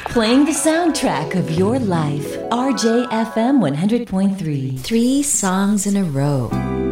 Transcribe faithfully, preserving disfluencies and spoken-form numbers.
Playing the soundtrack of your life. R J F M one hundred point three. Three songs in a row.